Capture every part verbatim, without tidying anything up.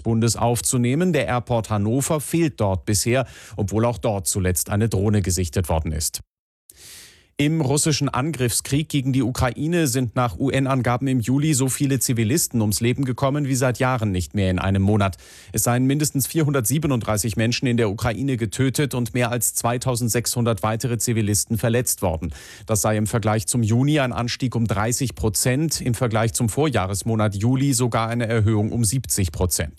Bundes aufzunehmen. Der Airport Hannover fehlt dort bisher, obwohl auch dort zuletzt eine Drohne gesichtet worden ist. Im russischen Angriffskrieg gegen die Ukraine sind nach U N-Angaben im Juli so viele Zivilisten ums Leben gekommen wie seit Jahren nicht mehr in einem Monat. Es seien mindestens vierhundertsiebenunddreißig Menschen in der Ukraine getötet und mehr als zweitausendsechshundert weitere Zivilisten verletzt worden. Das sei im Vergleich zum Juni ein Anstieg um dreißig Prozent, im Vergleich zum Vorjahresmonat Juli sogar eine Erhöhung um siebzig Prozent.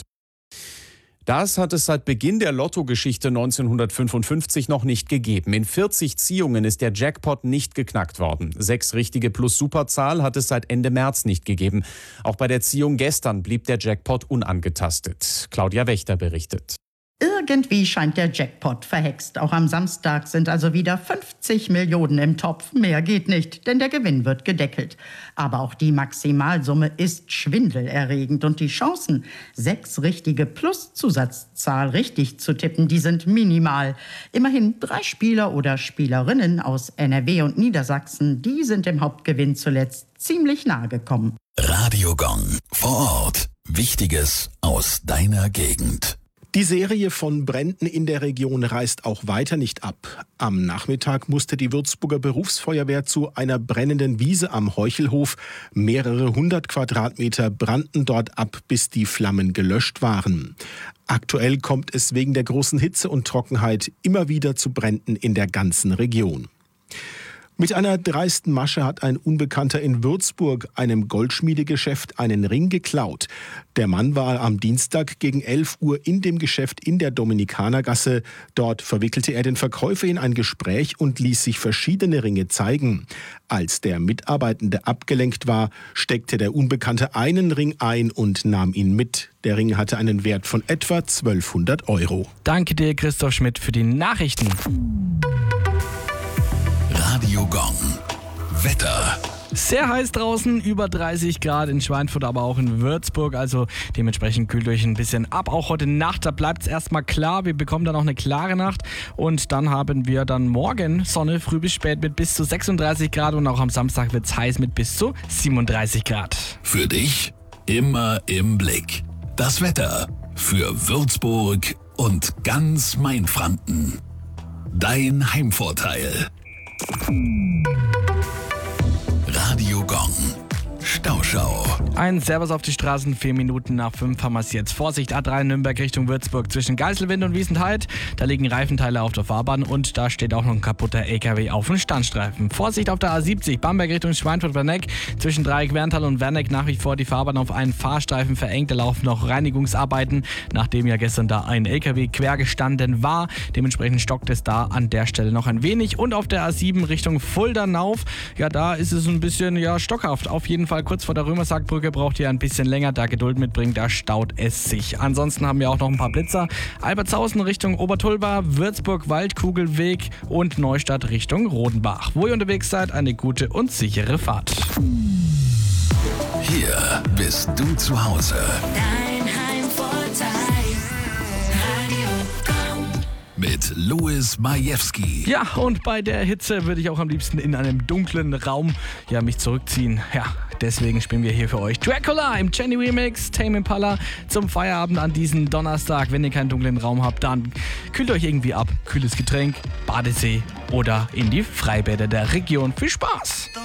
Das hat es seit Beginn der Lottogeschichte neunzehnhundertfünfundfünfzig noch nicht gegeben. In vierzig Ziehungen ist der Jackpot nicht geknackt worden. Sechs richtige Plus-Superzahl hat es seit Ende März nicht gegeben. Auch bei der Ziehung gestern blieb der Jackpot unangetastet. Claudia Wächter berichtet. Irgendwie scheint der Jackpot verhext. Auch am Samstag sind also wieder fünfzig Millionen im Topf. Mehr geht nicht, denn der Gewinn wird gedeckelt. Aber auch die Maximalsumme ist schwindelerregend. Und die Chancen, sechs richtige plus Zusatzzahl richtig zu tippen, die sind minimal. Immerhin drei Spieler oder Spielerinnen aus N R W und Niedersachsen, die sind dem Hauptgewinn zuletzt ziemlich nahe gekommen. Radio Gong. Vor Ort. Wichtiges aus deiner Gegend. Die Serie von Bränden in der Region reißt auch weiter nicht ab. Am Nachmittag musste die Würzburger Berufsfeuerwehr zu einer brennenden Wiese am Heuchelhof. Mehrere hundert Quadratmeter brannten dort ab, bis die Flammen gelöscht waren. Aktuell kommt es wegen der großen Hitze und Trockenheit immer wieder zu Bränden in der ganzen Region. Mit einer dreisten Masche hat ein Unbekannter in Würzburg einem Goldschmiedegeschäft einen Ring geklaut. Der Mann war am Dienstag gegen elf Uhr in dem Geschäft in der Dominikanergasse. Dort verwickelte er den Verkäufer in ein Gespräch und ließ sich verschiedene Ringe zeigen. Als der Mitarbeitende abgelenkt war, steckte der Unbekannte einen Ring ein und nahm ihn mit. Der Ring hatte einen Wert von etwa zwölfhundert Euro. Danke dir, Christoph Schmidt, für die Nachrichten. Radio Gong. Wetter. Sehr heiß draußen, über dreißig Grad in Schweinfurt, aber auch in Würzburg. Also dementsprechend kühlt euch ein bisschen ab. Auch heute Nacht, da bleibt es erstmal klar. Wir bekommen dann noch eine klare Nacht. Und dann haben wir dann morgen Sonne, früh bis spät mit bis zu sechsunddreißig Grad. Und auch am Samstag wird es heiß mit bis zu siebenunddreißig Grad. Für dich immer im Blick. Das Wetter für Würzburg und ganz Mainfranken. Dein Heimvorteil. Radio Gong. Stauschau. Ein Servus auf die Straßen, vier Minuten nach fünf haben wir es jetzt. Vorsicht, A drei Nürnberg Richtung Würzburg zwischen Geiselwind und Wiesentheid. Da liegen Reifenteile auf der Fahrbahn und da steht auch noch ein kaputter L K W auf dem Standstreifen. Vorsicht auf der A siebzig, Bamberg Richtung Schweinfurt-Werneck. Zwischen Dreieck-Werntal und Werneck nach wie vor die Fahrbahn auf einen Fahrstreifen verengt. Da laufen noch Reinigungsarbeiten, nachdem ja gestern da ein L K W quer gestanden war. Dementsprechend stockt es da an der Stelle noch ein wenig. Und auf der A sieben Richtung Fulda-Nauf, ja, da ist es ein bisschen ja stockhaft. Auf jeden Fall kurz vor der Römersackbrücke braucht ihr ein bisschen länger, da Geduld mitbringen, da staut es sich. Ansonsten haben wir auch noch ein paar Blitzer. Albertshausen Richtung Obertulba, Würzburg Waldkugelweg und Neustadt Richtung Rodenbach. Wo ihr unterwegs seid, eine gute und sichere Fahrt. Hier bist du zu Hause. Dein Heimvorteil. Radio Gong. Mit Louis Majewski. Ja, und bei der Hitze würde ich auch am liebsten in einem dunklen Raum ja, mich zurückziehen. Ja, deswegen spielen wir hier für euch Dracula im Jenny Remix, Tame Impala zum Feierabend an diesem Donnerstag. Wenn ihr keinen dunklen Raum habt, dann kühlt euch irgendwie ab. Kühles Getränk, Badesee oder in die Freibäder der Region. Viel Spaß!